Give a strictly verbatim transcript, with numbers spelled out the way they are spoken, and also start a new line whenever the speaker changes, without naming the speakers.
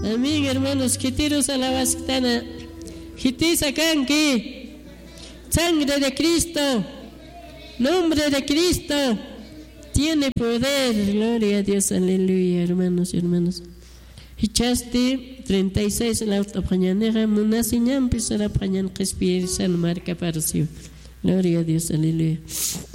Amén, hermanos. Quitiros a la vasctana. Quitisa canqui. Sangre de Cristo. Nombre de Cristo. Tiene poder. Gloria a Dios. Aleluya, hermanos y hermanas. Hichaste treinta y seis la autopañanera. Munasiñan pisara pañan que espíritu marca para sí. Gloria a Dios. Aleluya.